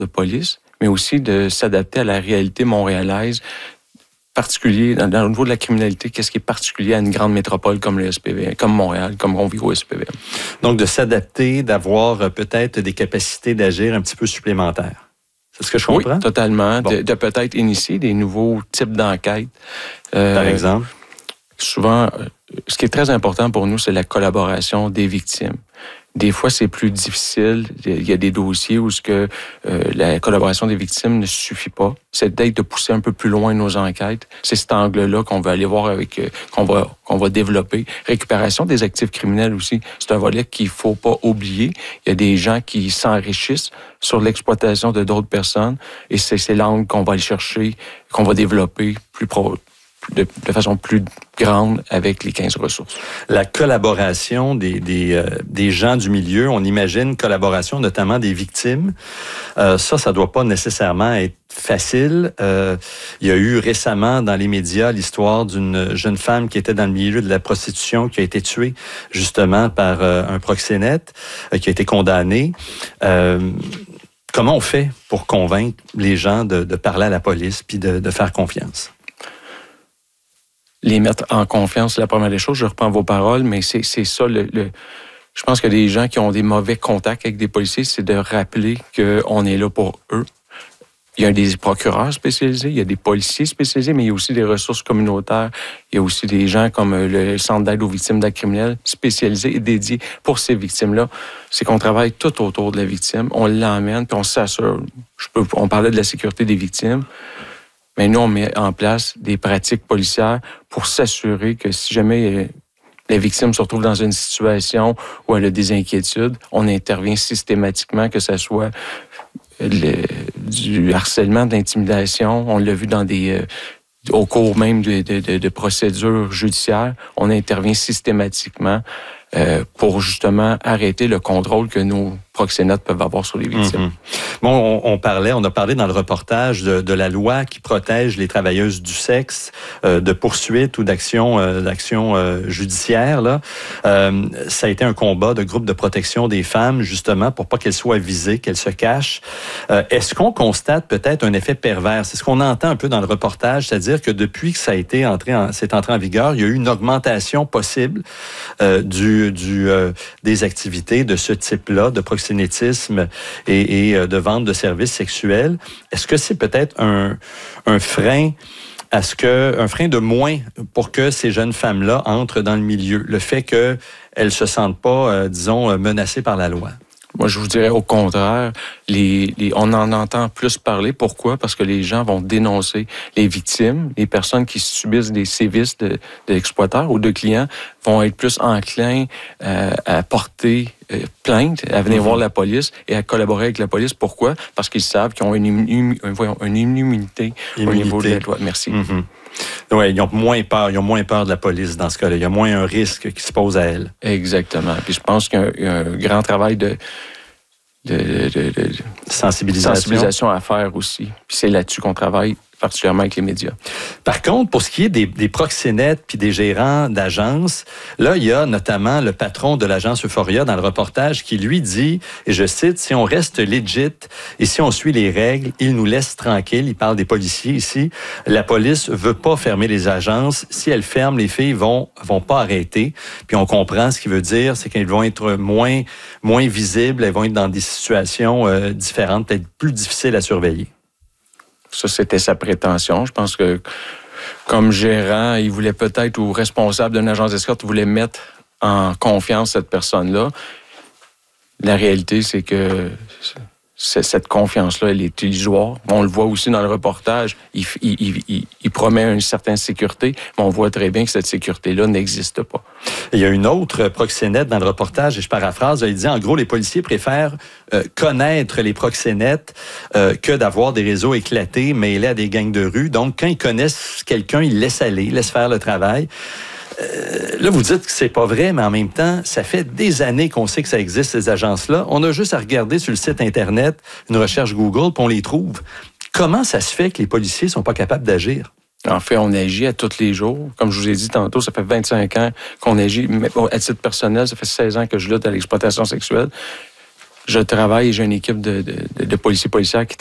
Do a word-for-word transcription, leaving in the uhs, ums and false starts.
de police, mais aussi de s'adapter à la réalité montréalaise, particulier dans, dans, au niveau de la criminalité, qu'est-ce qui est particulier à une grande métropole comme le S P V M, comme Montréal, comme on vit au S P V M. Donc, de s'adapter, d'avoir peut-être des capacités d'agir un petit peu supplémentaires. C'est ce que je comprends? Oui, totalement. Bon. De, de peut-être initier des nouveaux types d'enquêtes. Euh, Par exemple? Souvent, ce qui est très important pour nous, c'est la collaboration des victimes. Des fois, c'est plus difficile. Il y a des dossiers où ce que euh, la collaboration des victimes ne suffit pas. C'est d'être de pousser un peu plus loin nos enquêtes. C'est cet angle-là qu'on veut aller voir avec, euh, qu'on va qu'on va développer. Récupération des actifs criminels aussi, c'est un volet qu'il faut pas oublier. Il y a des gens qui s'enrichissent sur l'exploitation de d'autres personnes, et c'est c'est l'angle qu'on va aller chercher, qu'on va développer plus pro. De, de façon plus grande avec les quinze ressources. La collaboration des, des, euh, des gens du milieu, on imagine collaboration notamment des victimes. Euh, ça, ça doit pas nécessairement être facile. Euh, il y a eu récemment dans les médias l'histoire d'une jeune femme qui était dans le milieu de la prostitution, qui a été tuée justement par euh, un proxénète, euh, qui a été condamné. Euh, comment on fait pour convaincre les gens de, de parler à la police puis de, de faire confiance? Les mettre en confiance, c'est la première des choses. Je reprends vos paroles, mais c'est, c'est ça le, le... Je pense que des gens qui ont des mauvais contacts avec des policiers, c'est de rappeler qu'on est là pour eux. Il y a des procureurs spécialisés, il y a des policiers spécialisés, mais il y a aussi des ressources communautaires. Il y a aussi des gens comme le Centre d'aide aux victimes d'actes criminels spécialisés et dédiés pour ces victimes-là. C'est qu'on travaille tout autour de la victime. On l'emmène, puis on s'assure. Je peux, on parlait de la sécurité des victimes. Mais nous, on met en place des pratiques policières pour s'assurer que si jamais la victime se retrouve dans une situation où elle a des inquiétudes, on intervient systématiquement, que ce soit le, du harcèlement, de l'intimidation. On l'a vu dans des... Euh, au cours même de, de, de, de procédures judiciaires, on intervient systématiquement euh, pour justement arrêter le contrôle que nos proxénètes peuvent avoir sur les victimes. Mm-hmm. Bon, on, on parlait, on a parlé dans le reportage de, de la loi qui protège les travailleuses du sexe euh, de poursuites ou d'actions euh, d'actions euh, judiciaires. Là. Euh, ça a été un combat de groupe de protection des femmes, justement, pour pas qu'elles soient visées, qu'elles se cachent. Euh, est-ce qu'on constate peut-être un effet pervers? C'est ce qu'on entend un peu dans le reportage, c'est-à-dire que depuis que ça a été entré en, c'est entré en vigueur, il y a eu une augmentation possible euh, du, du, euh, des activités de ce type-là, de proxénétisme et, et de vente de services sexuels. Est-ce que c'est peut-être un, un frein à ce que, un frein de moins pour que ces jeunes femmes-là entrent dans le milieu? Le fait qu'elles se sentent pas, euh, disons, menacées par la loi? Moi, je vous dirais au contraire, les, les, on en entend plus parler. Pourquoi? Parce que les gens vont dénoncer les victimes, les personnes qui subissent des sévices de, de l'exploiteur ou de clients vont être plus enclins euh, à porter euh, plainte, à venir mm-hmm. voir la police et à collaborer avec la police. Pourquoi? Parce qu'ils savent qu'ils ont une, une, une, une immunité, immunité au niveau de la loi. Merci. Mm-hmm. Oui, ils ont moins peur, ils ont moins peur de la police dans ce cas-là. Il y a moins un risque qui se pose à elle. Exactement. Puis je pense qu'il y a un, il y a un grand travail de, de, de, de, de sensibilisation. sensibilisation à faire aussi. Puis c'est là-dessus qu'on travaille, particulièrement avec les médias. Par contre, pour ce qui est des, des proxénètes puis des gérants d'agences, là, il y a notamment le patron de l'agence Euphoria dans le reportage qui lui dit, et je cite, « Si on reste legit et si on suit les règles, ils nous laissent tranquilles. » Il parle des policiers ici. La police veut pas fermer les agences. Si elle ferme, les filles vont vont pas arrêter. Puis on comprend ce qu'il veut dire, c'est qu'elles vont être moins moins visibles, elles vont être dans des situations euh, différentes, peut-être plus difficiles à surveiller. Ça, c'était sa prétention. Je pense que, comme gérant, il voulait peut-être, ou responsable d'une agence d'escorte, il voulait mettre en confiance cette personne-là. La réalité, c'est que cette confiance-là, elle est illusoire. On le voit aussi dans le reportage. Il, il, il, il promet une certaine sécurité, mais on voit très bien que cette sécurité-là n'existe pas. Il y a une autre proxénète dans le reportage, et je paraphrase, il dit, en gros, les policiers préfèrent euh, connaître les proxénètes euh, que d'avoir des réseaux éclatés, mêlés à des gangs de rue. Donc, quand ils connaissent quelqu'un, ils laissent aller, ils laissent faire le travail. Euh, là, vous dites que c'est pas vrai, mais en même temps, ça fait des années qu'on sait que ça existe, ces agences-là. On a juste à regarder sur le site Internet une recherche Google, puis on les trouve. Comment ça se fait que les policiers sont pas capables d'agir? En fait, on agit à tous les jours. Comme je vous ai dit tantôt, ça fait vingt-cinq ans qu'on agit. Mais à titre personnel, ça fait seize ans que je lutte à l'exploitation sexuelle. je travaille et j'ai une équipe de, de, de policiers policières qui